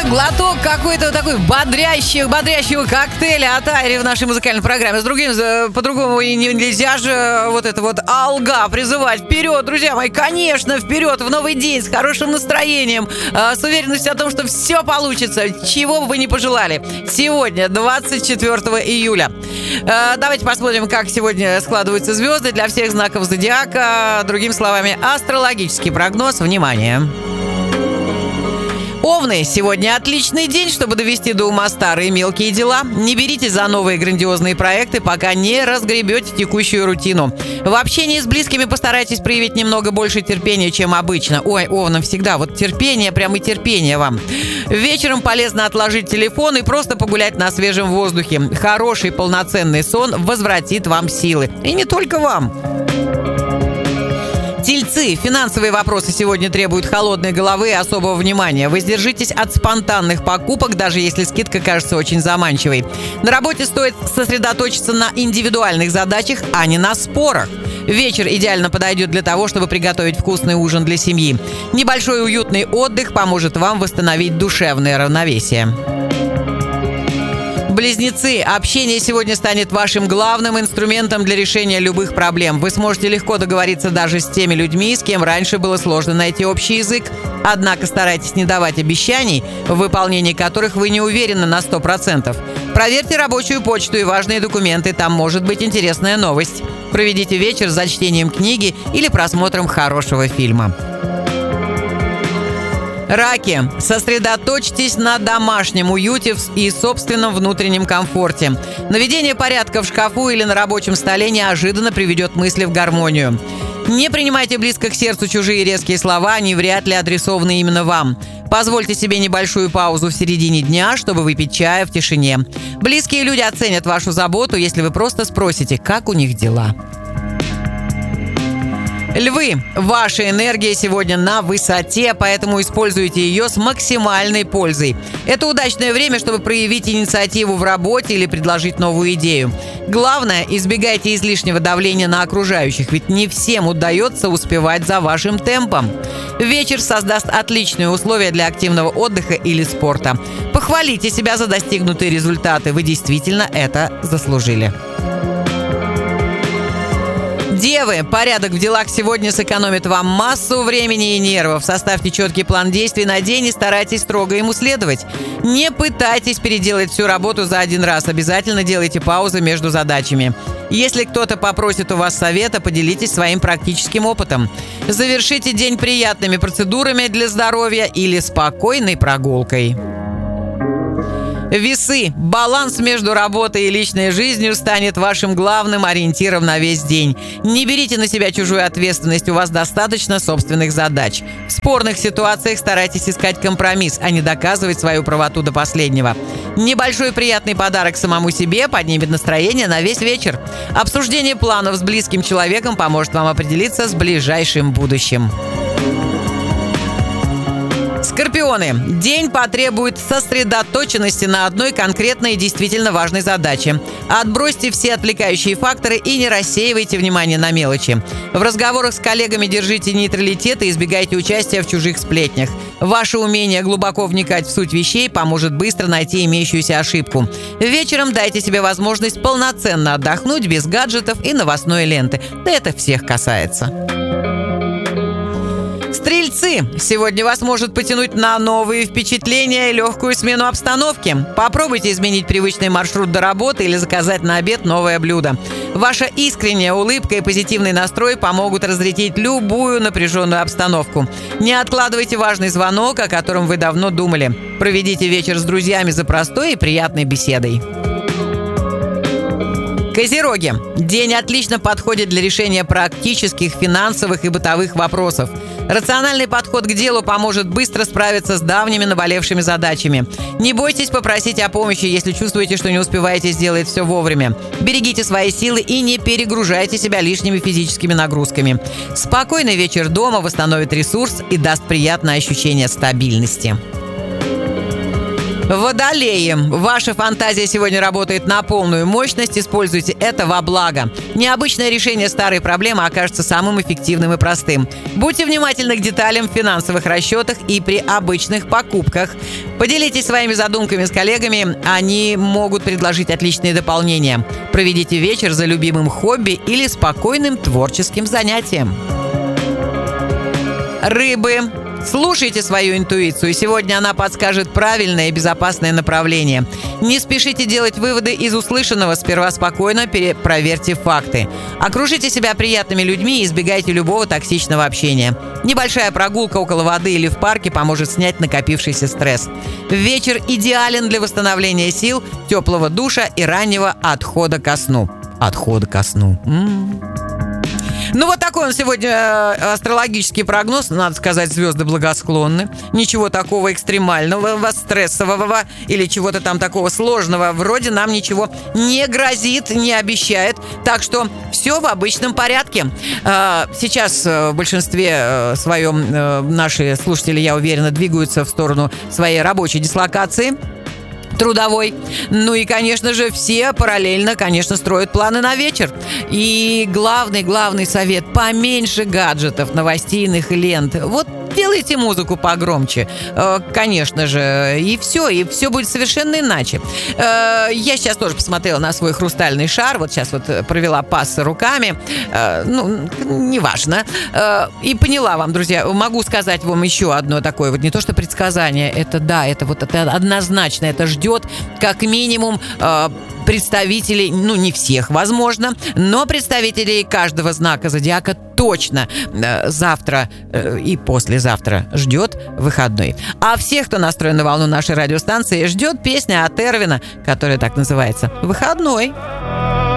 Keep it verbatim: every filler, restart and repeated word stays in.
Глоток какой-то такой бодрящего, бодрящего коктейля от Айри в нашей музыкальной программе. С другим, по-другому и нельзя же вот это вот алга призывать вперед, друзья мои, конечно, вперед, в новый день, с хорошим настроением, с уверенностью о том, что все получится, чего бы вы ни пожелали. Сегодня, двадцать четвёртого июля. Давайте посмотрим, как сегодня складываются звезды для всех знаков зодиака. Другими словами, астрологический прогноз. Внимание! Овны, сегодня отличный день, чтобы довести до ума старые мелкие дела. Не беритесь за новые грандиозные проекты, пока не разгребете текущую рутину. В общении с близкими постарайтесь проявить немного больше терпения, чем обычно. Ой, овнам всегда вот терпение, прямо терпение вам. Вечером полезно отложить телефон и просто погулять на свежем воздухе. Хороший полноценный сон возвратит вам силы. И не только вам. Тельцы, финансовые вопросы сегодня требуют холодной головы и особого внимания. Воздержитесь от спонтанных покупок, даже если скидка кажется очень заманчивой. На работе стоит сосредоточиться на индивидуальных задачах, а не на спорах. Вечер идеально подойдет для того, чтобы приготовить вкусный ужин для семьи. Небольшой уютный отдых поможет вам восстановить душевное равновесие. Близнецы, общение сегодня станет вашим главным инструментом для решения любых проблем. Вы сможете легко договориться даже с теми людьми, с кем раньше было сложно найти общий язык. Однако старайтесь не давать обещаний, в выполнении которых вы не уверены на сто процентов. Проверьте рабочую почту и важные документы, там может быть интересная новость. Проведите вечер за чтением книги или просмотром хорошего фильма. Раки, сосредоточьтесь на домашнем уюте и собственном внутреннем комфорте. Наведение порядка в шкафу или на рабочем столе неожиданно приведет мысли в гармонию. Не принимайте близко к сердцу чужие резкие слова, они вряд ли адресованы именно вам. Позвольте себе небольшую паузу в середине дня, чтобы выпить чая в тишине. Близкие люди оценят вашу заботу, если вы просто спросите, как у них дела. Львы, ваша энергия сегодня на высоте, поэтому используйте ее с максимальной пользой. Это удачное время, чтобы проявить инициативу в работе или предложить новую идею. Главное, избегайте излишнего давления на окружающих, ведь не всем удается успевать за вашим темпом. Вечер создаст отличные условия для активного отдыха или спорта. Похвалите себя за достигнутые результаты, вы действительно это заслужили. Девы, порядок в делах сегодня сэкономит вам массу времени и нервов. Составьте четкий план действий на день и старайтесь строго ему следовать. Не пытайтесь переделать всю работу за один раз. Обязательно делайте паузы между задачами. Если кто-то попросит у вас совета, поделитесь своим практическим опытом. Завершите день приятными процедурами для здоровья или спокойной прогулкой. Весы. Баланс между работой и личной жизнью станет вашим главным ориентиром на весь день. Не берите на себя чужую ответственность, у вас достаточно собственных задач. В спорных ситуациях старайтесь искать компромисс, а не доказывать свою правоту до последнего. Небольшой приятный подарок самому себе поднимет настроение на весь вечер. Обсуждение планов с близким человеком поможет вам определиться с ближайшим будущим. Скорпионы. День потребует сосредоточенности на одной конкретной и действительно важной задаче. Отбросьте все отвлекающие факторы и не рассеивайте внимание на мелочи. В разговорах с коллегами держите нейтралитет и избегайте участия в чужих сплетнях. Ваше умение глубоко вникать в суть вещей поможет быстро найти имеющуюся ошибку. Вечером дайте себе возможность полноценно отдохнуть без гаджетов и новостной ленты. Да это всех касается. Стрельцы! Сегодня вас может потянуть на новые впечатления и легкую смену обстановки. Попробуйте изменить привычный маршрут до работы или заказать на обед новое блюдо. Ваша искренняя улыбка и позитивный настрой помогут разрядить любую напряженную обстановку. Не откладывайте важный звонок, о котором вы давно думали. Проведите вечер с друзьями за простой и приятной беседой. Козероги. День отлично подходит для решения практических, финансовых и бытовых вопросов. Рациональный подход к делу поможет быстро справиться с давними наболевшими задачами. Не бойтесь попросить о помощи, если чувствуете, что не успеваете сделать все вовремя. Берегите свои силы и не перегружайте себя лишними физическими нагрузками. Спокойный вечер дома восстановит ресурс и даст приятное ощущение стабильности. Водолеи. Ваша фантазия сегодня работает на полную мощность. Используйте это во благо. Необычное решение старой проблемы окажется самым эффективным и простым. Будьте внимательны к деталям в финансовых расчетах и при обычных покупках. Поделитесь своими задумками с коллегами. Они могут предложить отличные дополнения. Проведите вечер за любимым хобби или спокойным творческим занятием. Рыбы. Слушайте свою интуицию. Сегодня она подскажет правильное и безопасное направление. Не спешите делать выводы из услышанного. Сперва спокойно перепроверьте факты. Окружите себя приятными людьми и избегайте любого токсичного общения. Небольшая прогулка около воды или в парке поможет снять накопившийся стресс. Вечер идеален для восстановления сил, теплого душа и раннего отхода ко сну. Отхода ко сну. М-м-м. Ну, вот такой он сегодня астрологический прогноз. Надо сказать, звезды благосклонны. Ничего такого экстремального, стрессового или чего-то там такого сложного вроде нам ничего не грозит, не обещает. Так что все в обычном порядке. Сейчас в большинстве своем наши слушатели, я уверена, двигаются в сторону своей рабочей дислокации трудовой. Ну и, конечно же, все параллельно, конечно, строят планы на вечер. И главный, главный совет – поменьше гаджетов, новостейных лент. Вот делайте музыку погромче, конечно же, и все, и все будет совершенно иначе. Я сейчас тоже посмотрела на свой хрустальный шар, вот сейчас вот провела пассы руками, ну, неважно, и поняла вам, друзья, могу сказать вам еще одно такое, вот не то что предсказание, это да, это вот это однозначно, это ждет как минимум представителей, ну не всех, возможно, но представителей каждого знака зодиака точно э, завтра э, и послезавтра ждет выходной. А всех, кто настроен на волну нашей радиостанции, ждет песня от Эрвина, которая так называется «Выходной».